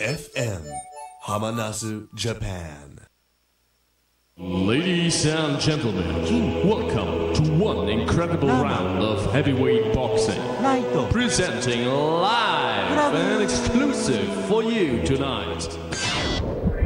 FM Hamanasu Japan. Ladies and gentlemen, welcome to one incredible round of heavyweight boxing, presenting live and exclusive for you tonight.